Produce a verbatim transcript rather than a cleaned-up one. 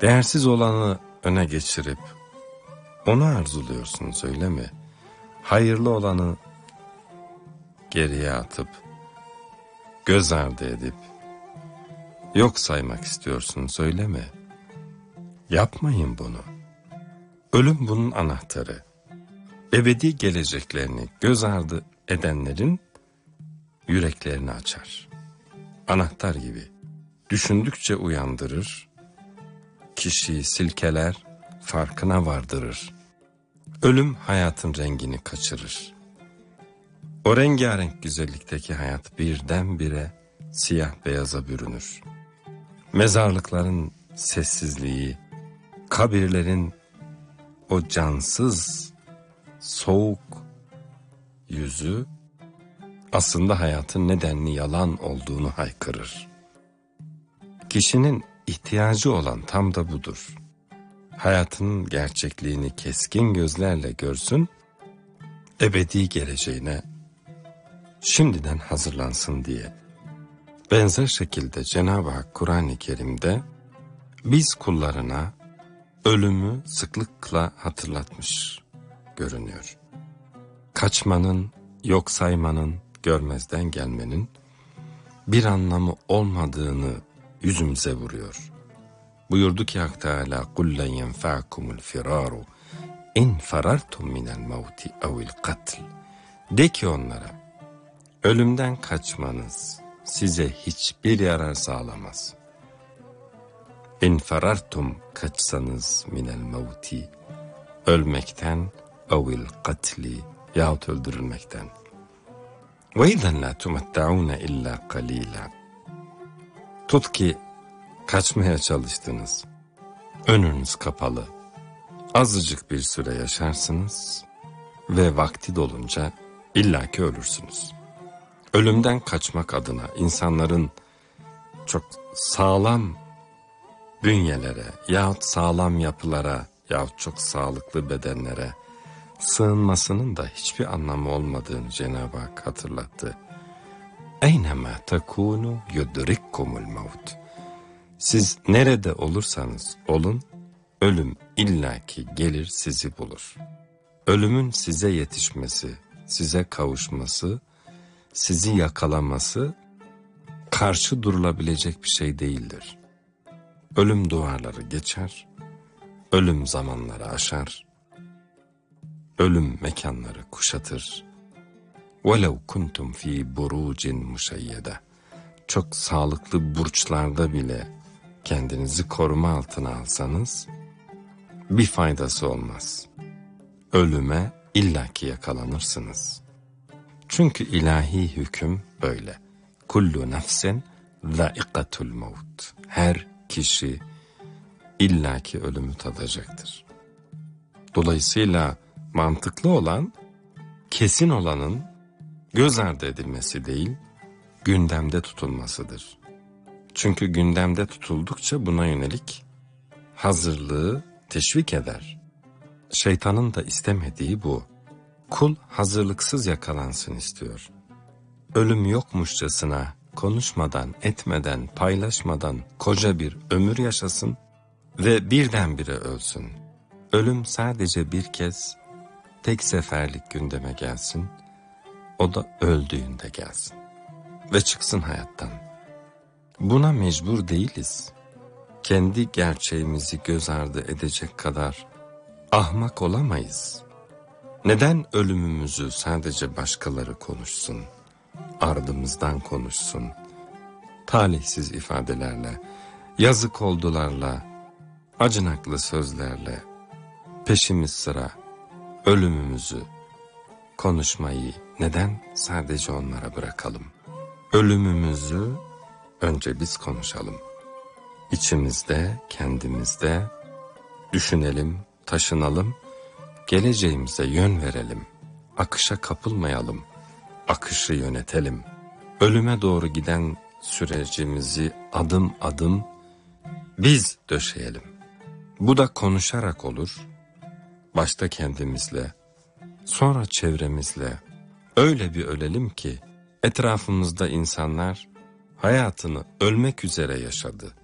Değersiz olanı öne geçirip onu arzuluyorsunuz, öyle mi? Hayırlı olanı geriye atıp, göz ardı edip, yok saymak istiyorsunuz, öyle mi? Yapmayın bunu. Ölüm bunun anahtarı. Ebedi geleceklerini göz ardı edenlerin yüreklerini açar. Anahtar gibi. Düşündükçe uyandırır, kişiyi silkeler, farkına vardırır. Ölüm hayatın rengini kaçırır. O rengarenk güzellikteki hayat birdenbire siyah beyaza bürünür. Mezarlıkların sessizliği, kabirlerin o cansız, soğuk yüzü aslında hayatın nedenli yalan olduğunu haykırır. Kişinin ihtiyacı olan tam da budur. Hayatının gerçekliğini keskin gözlerle görsün, ebedi geleceğine şimdiden hazırlansın diye. Benzer şekilde Cenab-ı Hak Kur'an-ı Kerim'de biz kullarına ölümü sıklıkla hatırlatmış görünüyor. Kaçmanın, yok saymanın, görmezden gelmenin bir anlamı olmadığını yüzümüze vuruyor. Buyurdu ki Hak Teâlâ قُلْ لَنْ يَنْفَعَكُمُ الْفِرَارُ اِنْ فَرَرْتُمْ مِنَ الْمَوْتِ اَوِ الْقَتْلِ. De ki onlara, ölümden kaçmanız size hiçbir yarar sağlamaz. İn ferartum, kaçsanız minel mevti, ölmekten, evil katli, yahut öldürülmekten. Ve izen la tumetta'une illa kalila. Tut ki kaçmaya çalıştınız, önünüz kapalı, azıcık bir süre yaşarsınız ve vakti dolunca illaki ölürsünüz. Ölümden kaçmak adına insanların çok sağlam bünyelere yahut sağlam yapılara yahut çok sağlıklı bedenlere sığınmasının da hiçbir anlamı olmadığını Cenab-ı Hak hatırlattı. Eynemâ tekûnû yudrikkumul mevt. Siz nerede olursanız olun, ölüm illaki gelir sizi bulur. Ölümün size yetişmesi, size kavuşması, sizi yakalaması karşı durulabilecek bir şey değildir. Ölüm duvarları geçer, ölüm zamanları aşar, ölüm mekanları kuşatır. وَلَوْ كُنْتُمْ ف۪ي بُرُوجٍ مُشَيَّدَةٍ. Çok sağlıklı burçlarda bile kendinizi koruma altına alsanız bir faydası olmaz. Ölüme illaki yakalanırsınız. Çünkü ilahi hüküm böyle. Kullu nefsin zâikatul mevt. Her kişi illaki ölümü tadacaktır. Dolayısıyla mantıklı olan, kesin olanın göz ardı edilmesi değil, gündemde tutulmasıdır. Çünkü gündemde tutuldukça buna yönelik hazırlığı teşvik eder. Şeytanın da istemediği bu. Kul hazırlıksız yakalansın istiyor. Ölüm yokmuşçasına konuşmadan, etmeden, paylaşmadan koca bir ömür yaşasın ve birdenbire ölsün. Ölüm sadece bir kez, tek seferlik gündeme gelsin, o da öldüğünde gelsin ve çıksın hayattan. Buna mecbur değiliz. Kendi gerçeğimizi göz ardı edecek kadar ahmak olamayız. Neden ölümümüzü sadece başkaları konuşsun, ardımızdan konuşsun, talihsiz ifadelerle, yazık oldularla, acınaklı sözlerle, peşimiz sıra ölümümüzü konuşmayı neden sadece onlara bırakalım? Ölümümüzü önce biz konuşalım. İçimizde, kendimizde düşünelim, taşınalım, geleceğimize yön verelim, akışa kapılmayalım, akışı yönetelim. Ölüme doğru giden sürecimizi adım adım biz döşeyelim. Bu da konuşarak olur, başta kendimizle, sonra çevremizle. Öyle bir ölelim ki etrafımızda insanlar hayatını ölmek üzere yaşadı